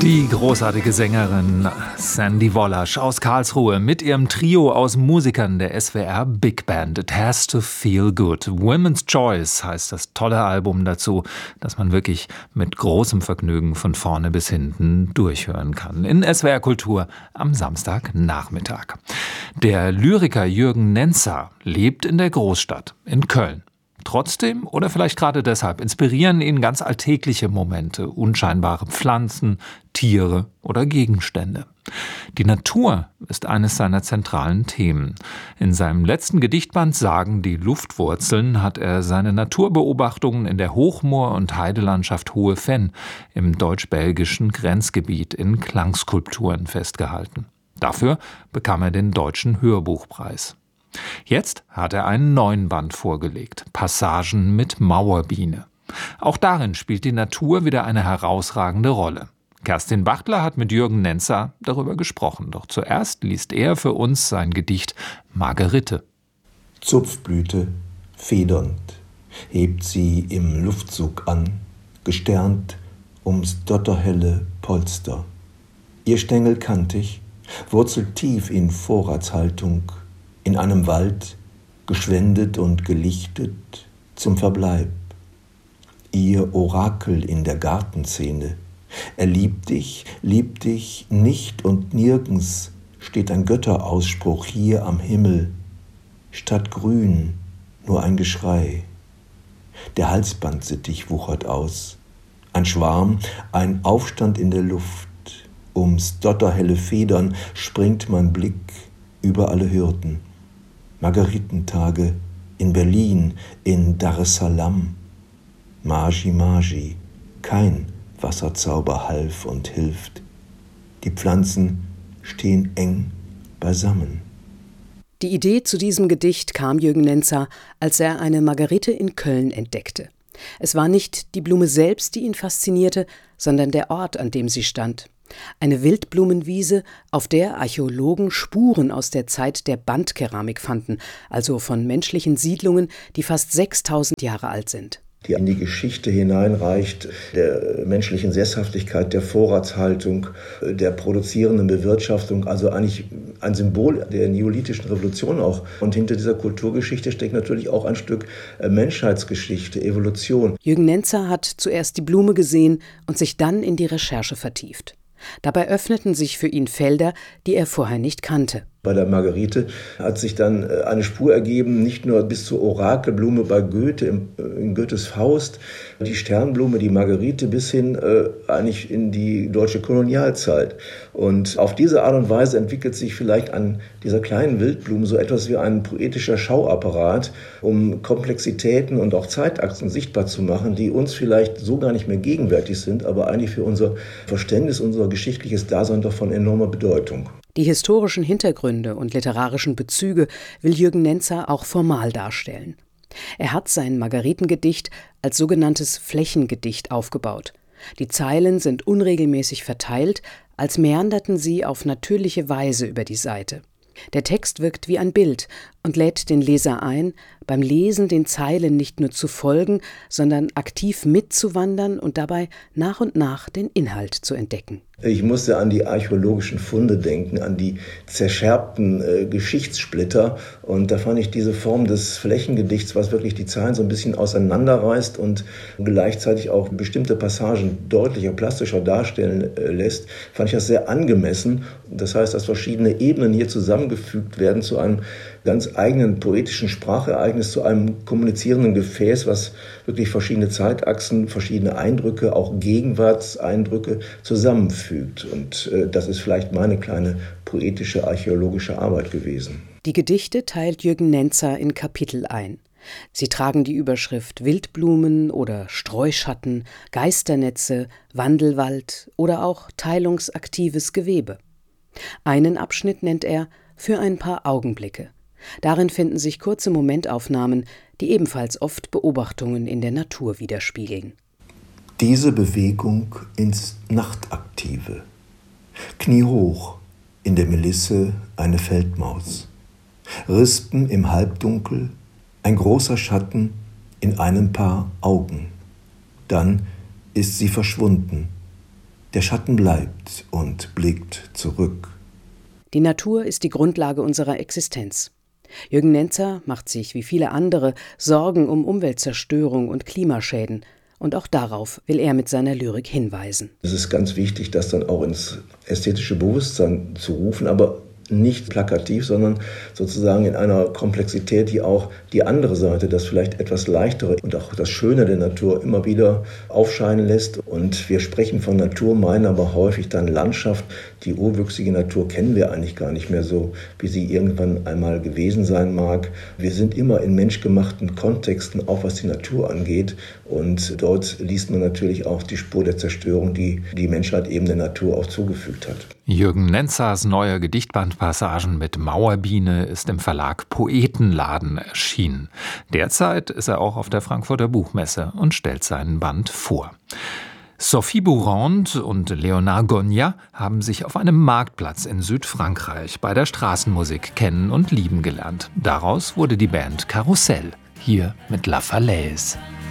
Die großartige Sängerin Sandy Wollasch aus Karlsruhe mit ihrem Trio aus Musikern der SWR Big Band. It has to feel good. Women's Choice heißt das tolle Album dazu, das man wirklich mit großem Vergnügen von vorne bis hinten durchhören kann. In SWR Kultur am Samstagnachmittag. Der Lyriker Jürgen Nenzer lebt in der Großstadt, in Köln. Trotzdem oder vielleicht gerade deshalb inspirieren ihn ganz alltägliche Momente, unscheinbare Pflanzen, Tiere oder Gegenstände. Die Natur ist eines seiner zentralen Themen. In seinem letzten Gedichtband Sagen die Luftwurzeln hat er seine Naturbeobachtungen in der Hochmoor- und Heidelandschaft Hohe Venn im deutsch-belgischen Grenzgebiet in Klangskulpturen festgehalten. Dafür bekam er den Deutschen Hörbuchpreis. Jetzt hat er einen neuen Band vorgelegt, Passagen mit Mauerbiene. Auch darin spielt die Natur wieder eine herausragende Rolle. Kerstin Bachtler hat mit Jürgen Nenzer darüber gesprochen. Doch zuerst liest er für uns sein Gedicht Margerite. Zupfblüte, federnd, hebt sie im Luftzug an, gesternt ums dotterhelle Polster. Ihr Stängel kantig, wurzelt tief in Vorratshaltung, in einem Wald, geschwendet und gelichtet zum Verbleib. Ihr Orakel in der Gartenszene, er liebt dich nicht und nirgends steht ein Götterausspruch hier am Himmel, statt Grün nur ein Geschrei. Der Halsbandsittich wuchert aus, ein Schwarm, ein Aufstand in der Luft, ums dotterhelle Federn springt mein Blick über alle Hürden. Margaritentage in Berlin, in Dar es Salaam. Magi, Magi, kein Wasserzauber half und hilft. Die Pflanzen stehen eng beisammen. Die Idee zu diesem Gedicht kam Jürgen Nenzer, als er eine Margerite in Köln entdeckte. Es war nicht die Blume selbst, die ihn faszinierte, sondern der Ort, an dem sie stand. Eine Wildblumenwiese, auf der Archäologen Spuren aus der Zeit der Bandkeramik fanden, also von menschlichen Siedlungen, die fast 6000 Jahre alt sind. Die in die Geschichte hineinreicht, der menschlichen Sesshaftigkeit, der Vorratshaltung, der produzierenden Bewirtschaftung, also eigentlich ein Symbol der neolithischen Revolution auch. Und hinter dieser Kulturgeschichte steckt natürlich auch ein Stück Menschheitsgeschichte, Evolution. Jürgen Nenzer hat zuerst die Blume gesehen und sich dann in die Recherche vertieft. Dabei öffneten sich für ihn Felder, die er vorher nicht kannte. Bei der Margerite hat sich dann eine Spur ergeben, nicht nur bis zur Orakelblume bei Goethe, in Goethes Faust, die Sternblume, die Margerite, bis hin eigentlich in die deutsche Kolonialzeit. Und auf diese Art und Weise entwickelt sich vielleicht an dieser kleinen Wildblume so etwas wie ein poetischer Schauapparat, um Komplexitäten und auch Zeitachsen sichtbar zu machen, die uns vielleicht so gar nicht mehr gegenwärtig sind, aber eigentlich für unser Verständnis, unser geschichtliches Dasein doch von enormer Bedeutung. Die historischen Hintergründe und literarischen Bezüge will Jürgen Nenzer auch formal darstellen. Er hat sein Margaritengedicht als sogenanntes Flächengedicht aufgebaut. Die Zeilen sind unregelmäßig verteilt, als meanderten sie auf natürliche Weise über die Seite. Der Text wirkt wie ein Bild und lädt den Leser ein, beim Lesen den Zeilen nicht nur zu folgen, sondern aktiv mitzuwandern und dabei nach und nach den Inhalt zu entdecken. Ich musste an die archäologischen Funde denken, an die zerscherbten Geschichtssplitter. Und da fand ich diese Form des Flächengedichts, was wirklich die Zeilen so ein bisschen auseinanderreißt und gleichzeitig auch bestimmte Passagen deutlicher, plastischer darstellen lässt, fand ich das sehr angemessen. Das heißt, dass verschiedene Ebenen hier zusammengefügt werden zu einem ganz eigenen poetischen Sprachereignis, zu einem kommunizierenden Gefäß, was wirklich verschiedene Zeitachsen, verschiedene Eindrücke, auch Gegenwartseindrücke zusammenfügt. Und das ist vielleicht meine kleine poetische, archäologische Arbeit gewesen. Die Gedichte teilt Jürgen Nenzer in Kapitel ein. Sie tragen die Überschrift Wildblumen oder Streuschatten, Geisternetze, Wandelwald oder auch teilungsaktives Gewebe. Einen Abschnitt nennt er »Für ein paar Augenblicke«. Darin finden sich kurze Momentaufnahmen, die ebenfalls oft Beobachtungen in der Natur widerspiegeln. Diese Bewegung ins Nachtaktive. Kniehoch, in der Melisse eine Feldmaus. Rispen im Halbdunkel, ein großer Schatten in einem Paar Augen. Dann ist sie verschwunden. Der Schatten bleibt und blickt zurück. Die Natur ist die Grundlage unserer Existenz. Jürgen Nentzer macht sich, wie viele andere, Sorgen um Umweltzerstörung und Klimaschäden. Und auch darauf will er mit seiner Lyrik hinweisen. Es ist ganz wichtig, das dann auch ins ästhetische Bewusstsein zu rufen, aber nicht plakativ, sondern sozusagen in einer Komplexität, die auch die andere Seite, das vielleicht etwas leichtere und auch das Schöne der Natur immer wieder aufscheinen lässt. Und wir sprechen von Natur, meinen aber häufig dann Landschaft. Die urwüchsige Natur kennen wir eigentlich gar nicht mehr so, wie sie irgendwann einmal gewesen sein mag. Wir sind immer in menschgemachten Kontexten, auch was die Natur angeht. Und dort liest man natürlich auch die Spur der Zerstörung, die die Menschheit eben der Natur auch zugefügt hat. Jürgen Nentzers neuer Gedichtband Passagen mit Mauerbiene ist im Verlag Poetenladen erschienen. Derzeit ist er auch auf der Frankfurter Buchmesse und stellt seinen Band vor. Sophie Bourand und Léonard Gogna haben sich auf einem Marktplatz in Südfrankreich bei der Straßenmusik kennen und lieben gelernt. Daraus wurde die Band Karussell, hier mit La Falaise.